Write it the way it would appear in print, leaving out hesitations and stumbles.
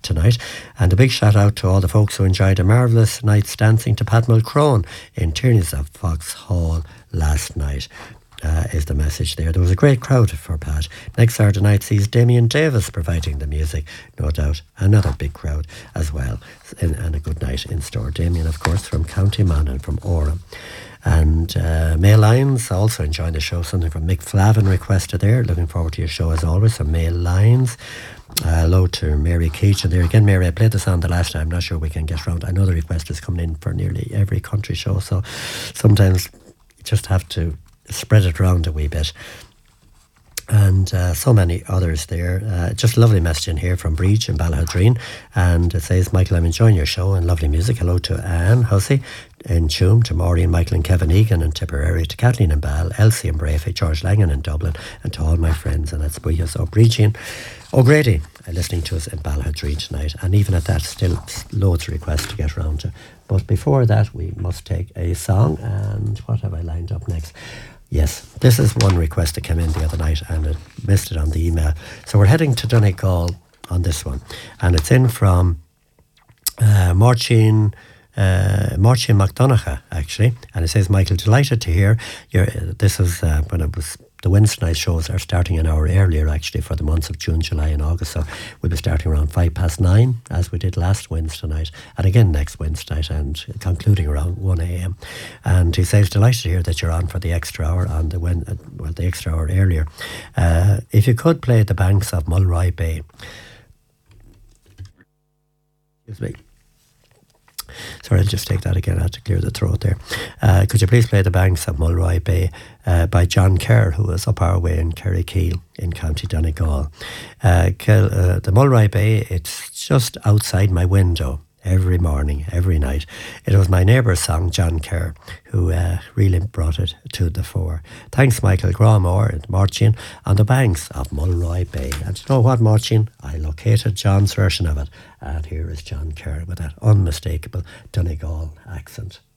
tonight. And a big shout out to all the folks who enjoyed a marvellous night's dancing to Pat Mulcrone in Tierney's of Foxhall last night. Is the message there. There was a great crowd for Pat. Next Saturday night sees Damien Davis providing the music, no doubt. Another big crowd as well, and a good night in store. Damien, of course, from County Monaghan, from Oram. And Mail Lines also enjoying the show. Something from Mick Flavin requested there. Looking forward to your show as always. So Mail Lines. Hello to Mary Keachin there. Again, Mary, I played the song the last time. I'm not sure we can get round. I know the request is coming in for nearly every country show. So sometimes you just have to spread it around a wee bit. And so many others there. Just a lovely message in here from Breach in Ballahadreen. And it says, Michael, I'm enjoying your show and lovely music. Hello to Anne Hussey in Tuam, to Maureen, Michael and Kevin Egan in Tipperary, to Kathleen and Ball, Elsie and Brafe, George Langan in Dublin, and to all my friends. And that's Buyas O'Brien O'Grady listening to us in Ballahadreen tonight. And even at that, still loads of requests to get round to. But before that, we must take a song. And what have I lined up next? Yes, this is one request that came in the other night and I missed it on the email. So we're heading to Donegal on this one. And it's in from Marcin McDonagh, actually. And it says, Michael, delighted to hear this is when it was the Wednesday night shows are starting an hour earlier, actually, for the months of June, July and August. So we'll be starting around 9:05, as we did last Wednesday night, and again next Wednesday night, and concluding around 1 a.m. And he says, delighted to hear that you're on for the extra hour, on the extra hour earlier. If you could play The Banks of Mulroy Bay. Excuse me. Sorry, I'll just take that again. I had to clear the throat there. Could you please play The Banks of Mulroy Bay by John Kerr, who is up our way in Kerrykeele in County Donegal. The Mulroy Bay, it's just outside my window every morning, every night. It was my neighbour's song, John Kerr, who really brought it to the fore. Thanks, Michael Gramore and Marcin, on The Banks of Mulroy Bay. And you know what, Marcin? I located John's version of it. And here is John Kerr with that unmistakable Donegal accent.